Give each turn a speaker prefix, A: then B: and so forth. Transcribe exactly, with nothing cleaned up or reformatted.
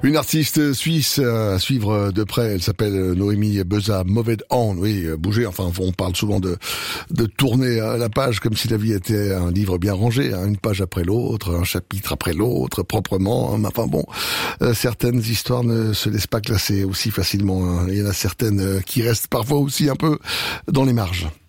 A: Une artiste suisse à suivre de près, elle s'appelle Noémie Beza, Mauvais Hand, oui, bouger, enfin on parle souvent de de tourner la page comme si la vie était un livre bien rangé, hein, une page après l'autre, un chapitre après l'autre, proprement, hein, enfin bon, euh, certaines histoires ne se laissent pas classer aussi facilement, hein. Il y en a certaines qui restent parfois aussi un peu dans les marges.